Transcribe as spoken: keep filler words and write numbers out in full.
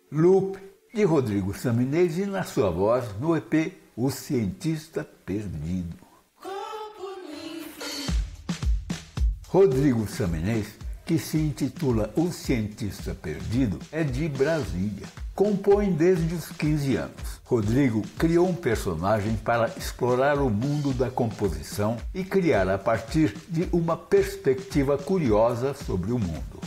Loop, de Rodrigo Saminez e na sua voz no E P O Cientista Perdido. Rodrigo Saminez, que se intitula O Cientista Perdido, é de Brasília. Compõe desde os quinze anos. Rodrigo criou um personagem para explorar o mundo da composição e criar a partir de uma perspectiva curiosa sobre o mundo.